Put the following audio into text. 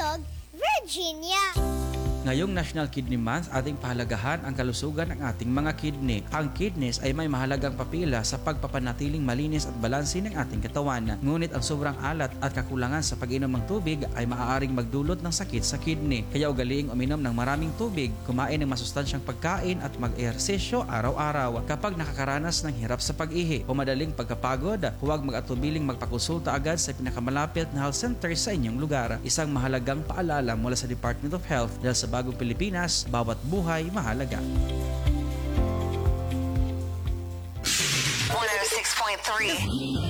Tagalog, Virginia. Ngayong National Kidney Month, ating pahalagahan ang kalusugan ng ating mga kidney. Ang kidneys ay may mahalagang papila sa pagpapanatiling malinis at balanse ng ating katawan. Ngunit ang sobrang alat at kakulangan sa pag-inom ng tubig ay maaaring magdulot ng sakit sa kidney. Kaya ugaliing uminom ng maraming tubig, kumain ng masustansyang pagkain at mag-ehersisyo araw-araw. Kapag nakakaranas ng hirap sa pag-ihi o madaling pagkapagod, huwag mag-atubiling magpakonsulta agad sa pinakamalapit na health center sa inyong lugar. Isang mahalagang paalala mula sa Department of Health dahil sa bagong Pilipinas, bawat buhay mahalaga. 106.3